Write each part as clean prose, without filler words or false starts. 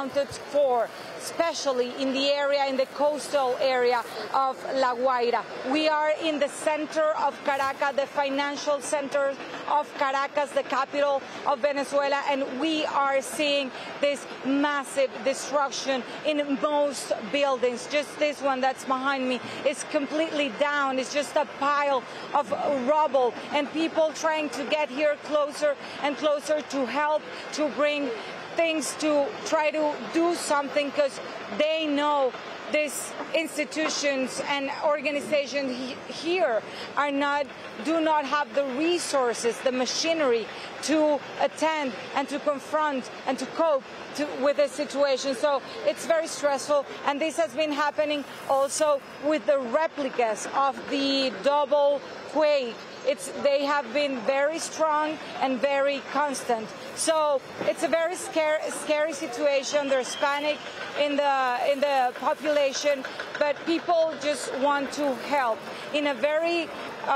accounted for, especially in the area, in the coastal area of La Guaira. We are in the center of Caracas, the financial center of Caracas, the capital of Venezuela, and we are seeing this massive destruction in most buildings. Just this one that's behind me is completely down. It's just a pile of rubble, and people trying to get here closer and closer to help, to bring things, to try to do something, because they know these institutions and organizations here do not have the resources, the machinery to attend and to confront and to cope with this situation. So it's very stressful, and this has been happening also with the replicas of the double quake. They have been very strong and very constant. So it's a very scary situation. There's panic in the population, but people just want to help. In a very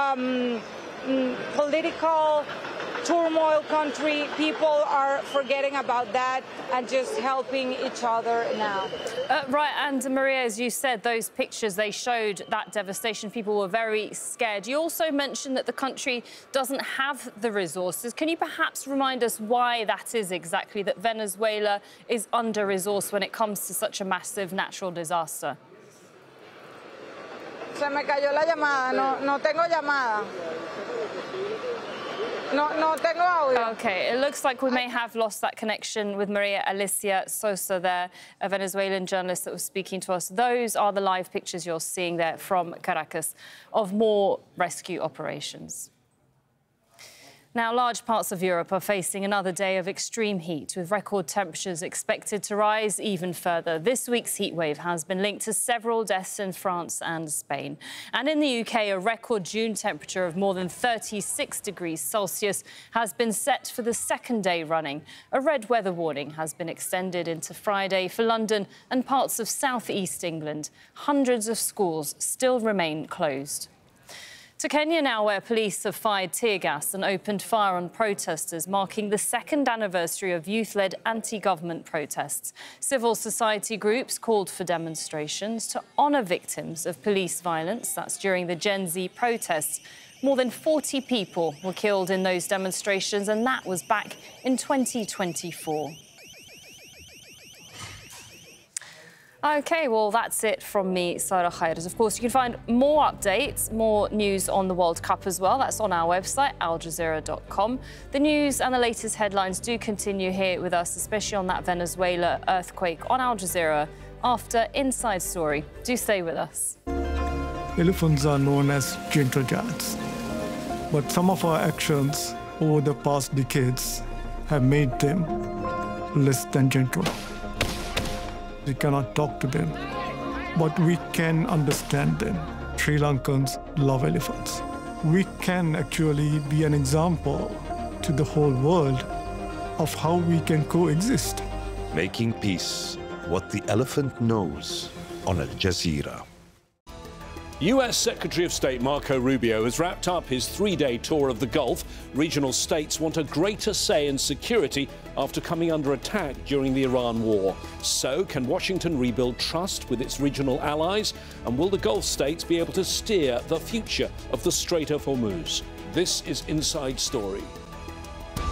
political turmoil country, people are forgetting about that and just helping each other now. Right, and Maria, as you said, those pictures, they showed that devastation. People were very scared. You also mentioned that the country doesn't have the resources. Can you perhaps remind us why that is exactly, that Venezuela is under-resourced when it comes to such a massive natural disaster? Se me cayó la llamada, no tengo llamada. No tengo audio. OK, it looks like we may have lost that connection with Maria Alicia Sosa there, a Venezuelan journalist that was speaking to us. Those are the live pictures you're seeing there from Caracas of more rescue operations. Now, large parts of Europe are facing another day of extreme heat, with record temperatures expected to rise even further. This week's heatwave has been linked to several deaths in France and Spain. And in the UK, a record June temperature of more than 36 degrees Celsius has been set for the second day running. A red weather warning has been extended into Friday for London and parts of south-east England. Hundreds of schools still remain closed. To Kenya now, where police have fired tear gas and opened fire on protesters, marking the second anniversary of youth-led anti-government protests. Civil society groups called for demonstrations to honour victims of police violence. That's during the Gen Z protests. More than 40 people were killed in those demonstrations, and that was back in 2024. OK, well, that's it from me, Sara Khairis. Of course, you can find more updates, more news on the World Cup as well. That's on our website, aljazeera.com. The news and the latest headlines do continue here with us, especially on that Venezuela earthquake on Al Jazeera after Inside Story. Do stay with us. Elephants are known as gentle giants, but some of our actions over the past decades have made them less than gentle. We cannot talk to them, but we can understand them. Sri Lankans love elephants. We can actually be an example to the whole world of how we can coexist. Making peace, what the elephant knows, on Al Jazeera. US Secretary of State Marco Rubio has wrapped up his three-day tour of the Gulf. Regional states want a greater say in security after coming under attack during the Iran war. So, can Washington rebuild trust with its regional allies? And will the Gulf states be able to steer the future of the Strait of Hormuz? This is Inside Story.